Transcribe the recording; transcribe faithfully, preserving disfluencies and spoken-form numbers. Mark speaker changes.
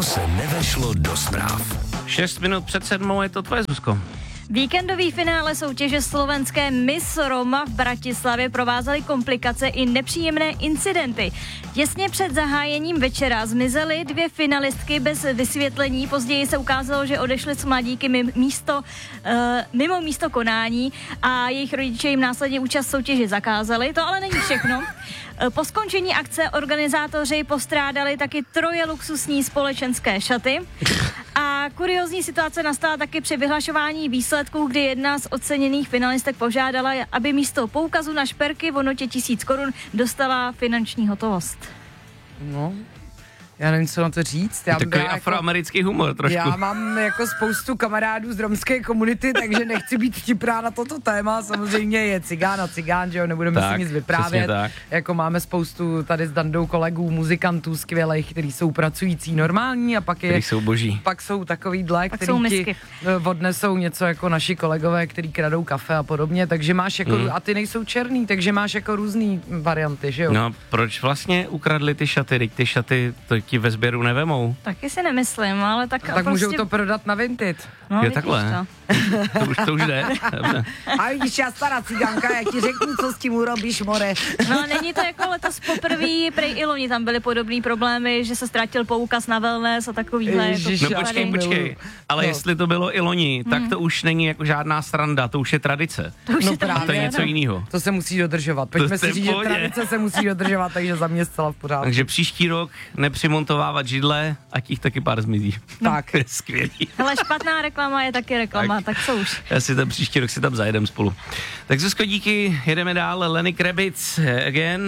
Speaker 1: se nevešlo do zpráv.
Speaker 2: Šest minut před sedmou je to tvoje, Zuzko.
Speaker 3: Víkendový finále soutěže slovenské Miss Roma v Bratislavě provázely komplikace i nepříjemné incidenty. Těsně před zahájením večera zmizely dvě finalistky bez vysvětlení. Později se ukázalo, že odešly s mladíky mimo místo, uh, mimo místo konání a jejich rodiče jim následně účast soutěže zakázali. To ale není všechno. Po skončení akce organizátoři postrádali taky troje luxusní společenské šaty. A kuriózní situace nastala taky při vyhlašování výsledků, kdy jedna z oceněných finalistek požádala, aby místo poukazu na šperky v hodnotě tisíc korun dostala finanční hotovost.
Speaker 4: No, já nevím, co na to říct. Já
Speaker 2: Takový
Speaker 4: jako,
Speaker 2: afroamerický humor trošku.
Speaker 4: Já mám jako spoustu kamarádů z romské komunity, takže nechci být vtipná na toto téma. Samozřejmě je cigán a cigán, že jo, nebudeme
Speaker 2: tak,
Speaker 4: si nic vyprávět.
Speaker 2: tak.
Speaker 4: Jako máme spoustu tady s Dandou kolegů, muzikantů skvělých, kteří jsou pracující normální a pak je...
Speaker 2: Který jsou boží.
Speaker 4: Pak jsou takovýhle,
Speaker 3: Pak
Speaker 4: který
Speaker 3: jsou
Speaker 4: ti
Speaker 3: misky.
Speaker 4: odnesou něco jako naši kolegové, který kradou kafe a podobně, takže máš jako... Mm. A ty nejsou černý, takže máš jako různý varianty, že jo?
Speaker 2: No, proč vlastně ukradli ty šaty? Teď ty šaty to ti ve sběru nevemou.
Speaker 3: Taky si nemyslím, ale tak...
Speaker 4: Tak
Speaker 3: prostě...
Speaker 4: můžou to prodat na Vinted.
Speaker 3: No,
Speaker 2: Jo,
Speaker 3: vidíš
Speaker 2: takhle.
Speaker 3: To.
Speaker 2: To už, to už jde. Dobře.
Speaker 4: A vidíš, já stará cigánka, já ti řeknu, co s tím urobíš, more.
Speaker 3: No není to jako letos poprvé, prej i loni tam byly podobné problémy, že se ztratil poukaz na wellness a takovýhle.
Speaker 4: Ježiš,
Speaker 3: jako
Speaker 2: No počkej,
Speaker 3: tady.
Speaker 2: počkej. Ale
Speaker 4: No.
Speaker 2: jestli to bylo i loni, tak to už není jako žádná sranda, to už je tradice.
Speaker 3: To už
Speaker 4: No
Speaker 3: je to
Speaker 4: právě.
Speaker 2: To je
Speaker 3: pravda.
Speaker 2: něco jiného.
Speaker 4: To se musí dodržovat. Pojďme
Speaker 2: To
Speaker 4: si
Speaker 2: je
Speaker 4: říct,
Speaker 2: v
Speaker 4: že
Speaker 2: pohodě.
Speaker 4: tradice se musí dodržovat, takže za mě zcela v pořádku.
Speaker 2: Takže příští rok nepřimontovávat židle, ať jich taky pár zmizí.
Speaker 4: Tak.
Speaker 2: To je skvělý.
Speaker 3: Hele, špatná reklama je taky reklama, tak, tak co už.
Speaker 2: Já si tam příští rok si tam zajedem spolu. Tak Zuzko, díky, jedeme dál. Lenny Kravitz again.